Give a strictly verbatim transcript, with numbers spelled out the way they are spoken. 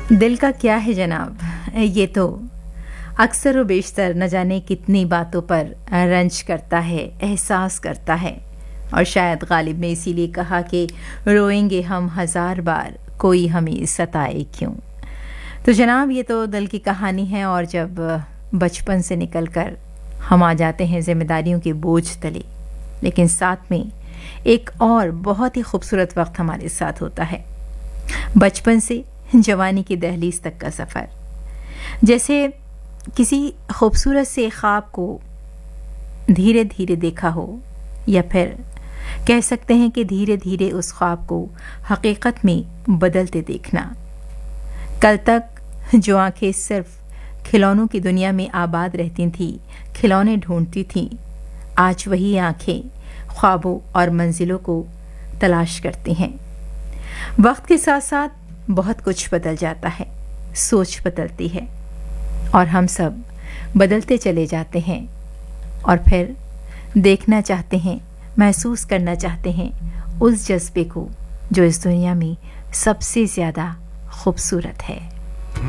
दिल का क्या है जनाब, ये तो अक्सर व बेशतर न जाने कितनी बातों पर रंज करता है, एहसास करता है। और शायद गालिब ने इसीलिए कहा कि रोएंगे हम हज़ार बार, कोई हमें सताए क्यों। तो जनाब ये तो दिल की कहानी है, और जब बचपन से निकलकर हम आ जाते हैं ज़िम्मेदारियों के बोझ तले, लेकिन साथ में एक और बहुत ही खूबसूरत वक्त हमारे साथ होता है। बचपन से जवानी की दहलीज तक का सफ़र, जैसे किसी खूबसूरत से ख्वाब को धीरे धीरे देखा हो, या फिर कह सकते हैं कि धीरे धीरे उस ख्वाब को हकीकत में बदलते देखना। कल तक जो आंखें सिर्फ खिलौनों की दुनिया में आबाद रहती थीं, खिलौने ढूंढती थीं, आज वही आंखें ख्वाबों और मंजिलों को तलाश करती हैं। वक्त के साथ साथ बहुत कुछ बदल जाता है, सोच बदलती है, और हम सब बदलते चले जाते हैं, और फिर देखना चाहते हैं, महसूस करना चाहते हैं उस जज्बे को जो इस दुनिया में सबसे ज़्यादा खूबसूरत है।